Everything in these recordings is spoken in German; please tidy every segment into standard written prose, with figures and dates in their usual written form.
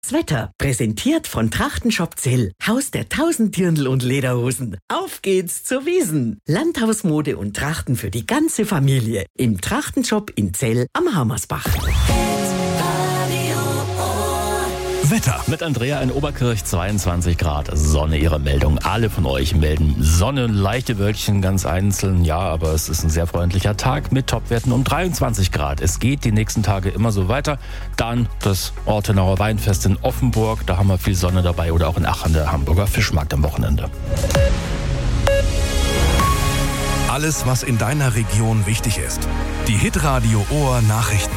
Das Wetter, präsentiert von Trachtenshop Zell, Haus der 1000 Dirndl und Lederhosen. Auf geht's zur Wiesn. Landhausmode und Trachten für die ganze Familie. Im Trachtenshop in Zell am Hammersbach. Wetter. Mit Andrea in Oberkirch, 22 Grad, Sonne, ihre Meldung. Alle von euch melden Sonne, leichte Wölkchen ganz einzeln. Ja, aber es ist ein sehr freundlicher Tag mit Topwerten um 23 Grad. Es geht die nächsten Tage immer so weiter. Dann das Ortenauer Weinfest in Offenburg, da haben wir viel Sonne dabei. Oder auch in Aachen, der Hamburger Fischmarkt am Wochenende. Alles, was in deiner Region wichtig ist. Die Hitradio Ohr Nachrichten.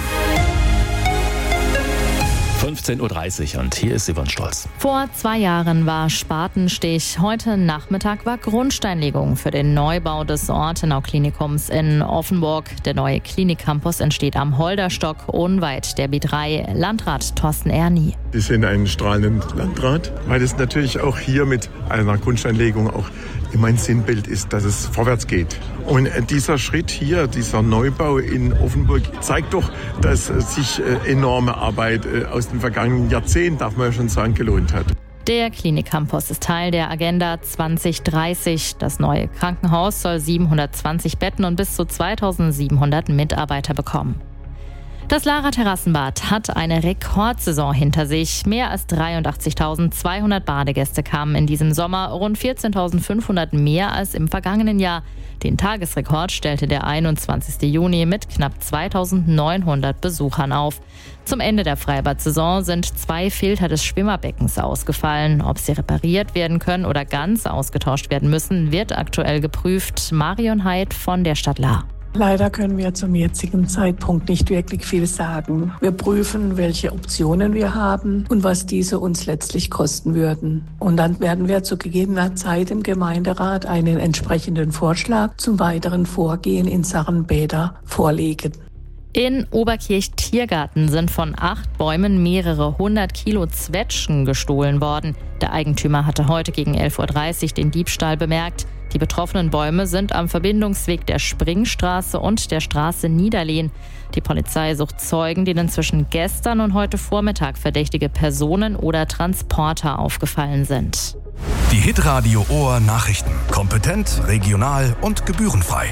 15.30 Uhr und hier ist Yvonne Stolz. Vor 2 Jahren war Spatenstich. Heute Nachmittag war Grundsteinlegung für den Neubau des Ortenau-Klinikums in Offenburg. Der neue Klinikcampus entsteht am Holderstock, unweit der B3. Landrat Thorsten Erni. Sie sind ein strahlender Landrat, weil es natürlich auch hier mit einer Grundsteinlegung auch mein Sinnbild ist, dass es vorwärts geht. Und dieser Schritt hier, dieser Neubau in Offenburg, zeigt doch, dass sich enorme Arbeit aus den vergangenen Jahrzehnten, darf man ja schon sagen, gelohnt hat. Der Klinikcampus ist Teil der Agenda 2030. Das neue Krankenhaus soll 720 Betten und bis zu 2700 Mitarbeiter bekommen. Das Lara Terrassenbad hat eine Rekordsaison hinter sich. Mehr als 83.200 Badegäste kamen in diesem Sommer, rund 14.500 mehr als im vergangenen Jahr. Den Tagesrekord stellte der 21. Juni mit knapp 2.900 Besuchern auf. Zum Ende der Freibad-Saison sind 2 Filter des Schwimmerbeckens ausgefallen. Ob sie repariert werden können oder ganz ausgetauscht werden müssen, wird aktuell geprüft. Marion Heid von der Stadt Lahr. Leider können wir zum jetzigen Zeitpunkt nicht wirklich viel sagen. Wir prüfen, welche Optionen wir haben und was diese uns letztlich kosten würden. Und dann werden wir zu gegebener Zeit im Gemeinderat einen entsprechenden Vorschlag zum weiteren Vorgehen in Sachen Bäder vorlegen. In Oberkirch-Tiergarten sind von 8 Bäumen mehrere 100 Kilo Zwetschgen gestohlen worden. Der Eigentümer hatte heute gegen 11.30 Uhr den Diebstahl bemerkt. Die betroffenen Bäume sind am Verbindungsweg der Springstraße und der Straße Niederlehn. Die Polizei sucht Zeugen, denen zwischen gestern und heute Vormittag verdächtige Personen oder Transporter aufgefallen sind. Die Hitradio Ohr Nachrichten. Kompetent, regional und gebührenfrei.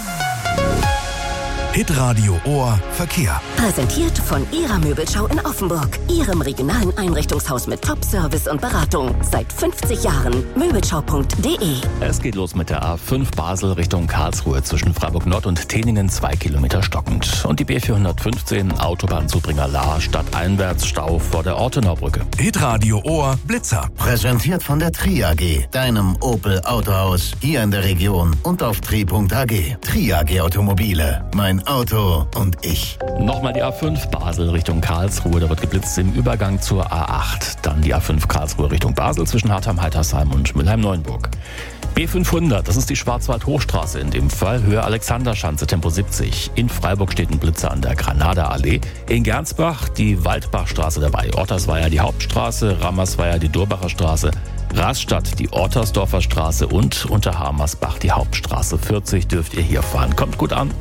Hitradio Ohr Verkehr. Präsentiert von Ihrer Möbelschau in Offenburg. Ihrem regionalen Einrichtungshaus mit Top-Service und Beratung. Seit 50 Jahren. Möbelschau.de. Es geht los mit der A5 Basel Richtung Karlsruhe zwischen Freiburg Nord und Teningen 2 Kilometer stockend. Und die B415 Autobahnzubringer Lahr stadteinwärts Stau vor der Ortenaubrücke. Hitradio Ohr Blitzer. Präsentiert von der Tri AG, deinem Opel Autohaus hier in der Region und auf tri.ag. Tri AG Automobile. Mein Auto und ich. Nochmal die A5 Basel Richtung Karlsruhe, da wird geblitzt im Übergang zur A8. Dann die A5 Karlsruhe Richtung Basel zwischen Hartheim-Heitersheim und Mülheim-Neuenburg. B500, das ist die Schwarzwald-Hochstraße in dem Fall, Höhe Alexanderschanze, Tempo 70. In Freiburg steht ein Blitzer an der Granada-Allee. In Gernsbach die Waldbachstraße dabei. Ottersweier die Hauptstraße, Rammersweier die Durbacher Straße, Rastatt die Ottersdorfer Straße und Unterhamersbach die Hauptstraße. 40 dürft ihr hier fahren. Kommt gut an.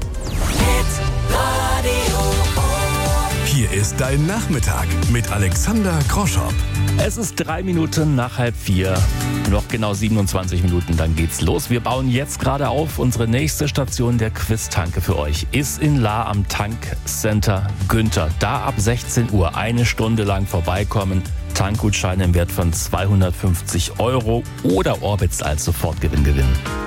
Hier ist dein Nachmittag mit Alexander Kroschop. Es ist 3 Minuten nach 3:30. Noch genau 27 Minuten, dann geht's los. Wir bauen jetzt gerade auf. Unsere nächste Station der Quiz-Tanke für euch ist in Lahr am Tankcenter Günther. Da ab 16 Uhr 1 Stunde lang vorbeikommen. Tankgutscheine im Wert von 250 € oder Orbitz als Sofortgewinn gewinnen.